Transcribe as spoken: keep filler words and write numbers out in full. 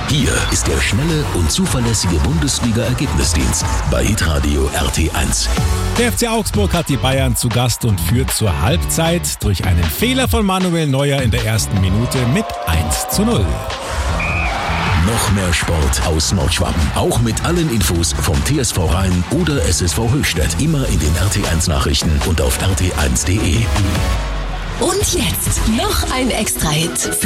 Hier ist der schnelle und zuverlässige Bundesliga-Ergebnisdienst bei Hitradio R T eins. Der F C Augsburg hat die Bayern zu Gast und führt zur Halbzeit durch einen Fehler von Manuel Neuer in der ersten Minute mit eins zu null. Noch mehr Sport aus Nordschwaben. Auch mit allen Infos vom T S V Rhein oder S S V Höchstadt. Immer in den R T eins Nachrichten und auf r t eins punkt d e. Und jetzt noch ein Extra-Hit für